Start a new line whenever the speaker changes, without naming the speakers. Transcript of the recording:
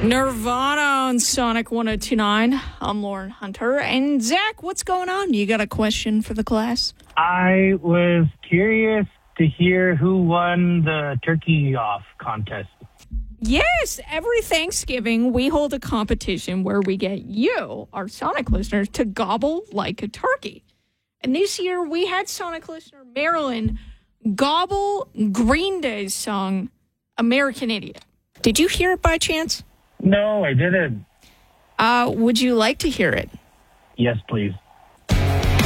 Nirvana on Sonic 102.9. I'm Lauren Hunter. And Zach, what's going on? You got a question for the class?
I was curious to hear who won the turkey off contest.
Yes, every Thanksgiving we hold a competition where we get you, our Sonic listeners, to gobble like a turkey. And this year we had Sonic listener Marilyn gobble Green Day's song, American Idiot. Did you hear it by chance?
No, I didn't.
Would you like to hear it?
Yes, please.